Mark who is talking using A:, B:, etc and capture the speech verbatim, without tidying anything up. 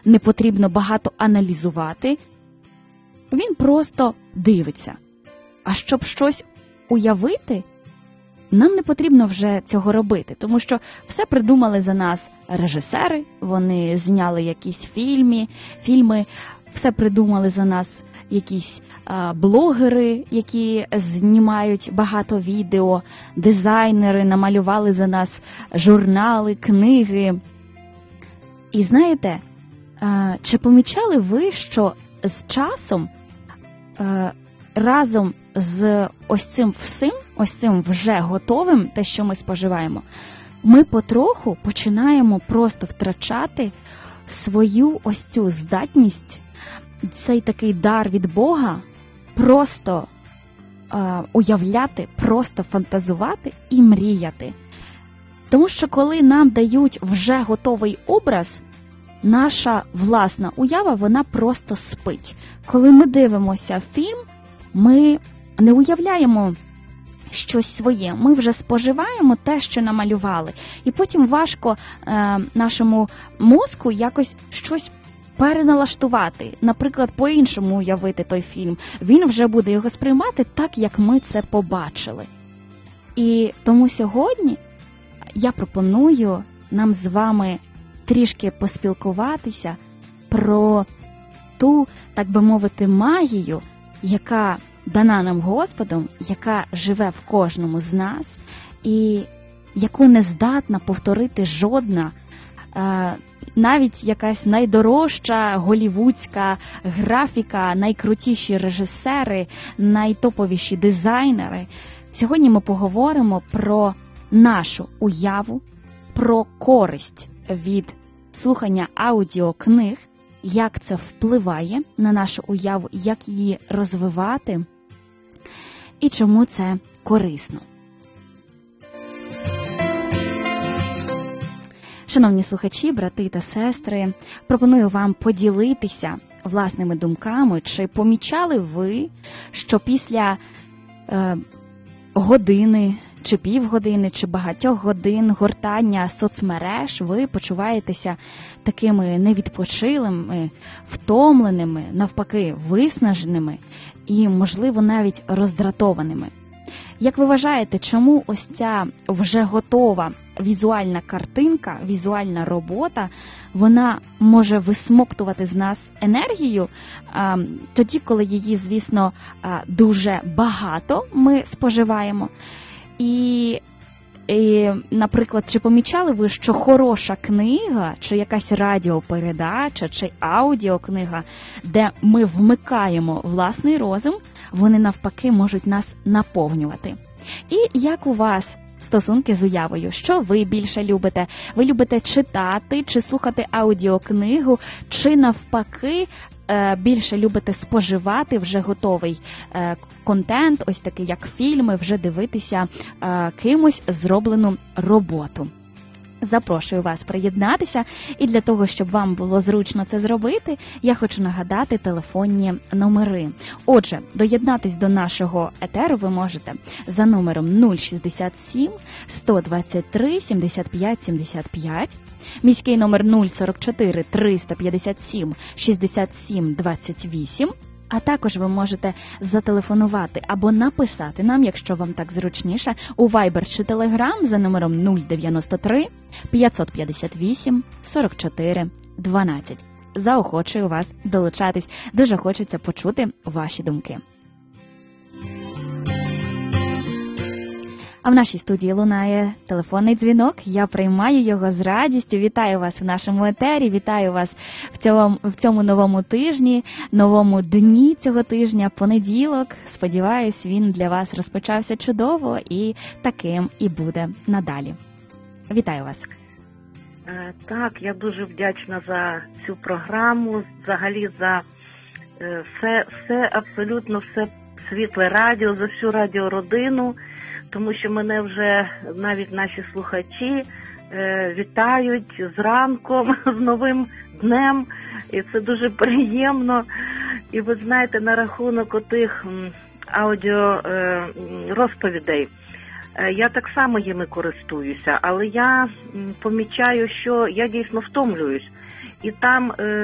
A: не потрібно багато аналізувати. Він просто дивиться. А щоб щось уявити, нам не потрібно вже цього робити, тому що все придумали за нас режисери, вони зняли якісь фільми, фільми, все придумали за нас якісь а, блогери, які знімають багато відео, дизайнери намалювали за нас журнали, книги. І знаєте, а, чи помічали ви, що з часом а, разом з ось цим всім, ось цим вже готовим, те, що ми споживаємо, ми потроху починаємо просто втрачати свою ось цю здатність, цей такий дар від Бога, просто е, уявляти, просто фантазувати і мріяти. Тому що коли нам дають вже готовий образ, наша власна уява, вона просто спить. Коли ми дивимося фільм, ми не уявляємо щось своє, ми вже споживаємо те, що намалювали. І потім важко е, нашому мозку якось щось переналаштувати, наприклад, по-іншому уявити той фільм. Він вже буде його сприймати так, як ми це побачили. І тому сьогодні я пропоную нам з вами трішки поспілкуватися про ту, так би мовити, магію, яка дана нам Господом, яка живе в кожному з нас і яку не здатна повторити жодна, навіть якась найдорожча голівудська графіка, найкрутіші режисери, найтоповіші дизайнери. Сьогодні ми поговоримо про нашу уяву, про користь від слухання аудіокниг, як це впливає на нашу уяву, як її розвивати і чому це корисно. Шановні слухачі, брати та сестри, пропоную вам поділитися власними думками, чи помічали ви, що після е, години, чи півгодини, чи багатьох годин гортання соцмереж ви почуваєтеся такими невідпочилими, втомленими, навпаки, виснаженими і, можливо, навіть роздратованими. Як ви вважаєте, чому ось ця вже готова візуальна картинка, візуальна робота, вона може висмоктувати з нас енергію, а, тоді, коли її, звісно, а, дуже багато ми споживаємо? І, і, наприклад, чи помічали ви, що хороша книга, чи якась радіопередача, чи аудіокнига, де ми вмикаємо власний розум, вони навпаки можуть нас наповнювати? І як у вас стосунки з уявою? Що ви більше любите? Ви любите читати, чи слухати аудіокнигу, чи навпаки більше любите споживати вже готовий контент, ось такий як фільми, вже дивитися кимось зроблену роботу? Запрошую вас приєднатися, і для того, щоб вам було зручно це зробити, я хочу нагадати телефонні номери. Отже, доєднатись до нашого етеру ви можете за номером нуль шістдесят сім сто двадцять три сімдесят п'ять сімдесят п'ять, міський номер нуль сорок чотири триста п'ятдесят сім шістдесят сім двадцять вісім, а також ви можете зателефонувати або написати нам, якщо вам так зручніше, у Viber чи Telegram за номером нуль дев'яносто три п'ятсот п'ятдесят вісім сорок чотири дванадцять. Заохочую вас долучатись. Дуже хочеться почути ваші думки. А в нашій студії лунає телефонний дзвінок. Я приймаю його з радістю. Вітаю вас в нашому етері, вітаю вас в цьому, в цьому новому тижні, новому дні цього тижня, понеділок. Сподіваюсь, він для вас розпочався чудово і таким і буде надалі. Вітаю вас.
B: Так, я дуже вдячна за цю програму, взагалі за все, все абсолютно все світле радіо, за всю радіородину. Тому що мене вже навіть наші слухачі е, вітають з ранком, з новим днем, і це дуже приємно. І ви знаєте, на рахунок отих аудіо е, розповідей, е, я так само їми користуюся, але я помічаю, що я дійсно втомлююсь. І там е,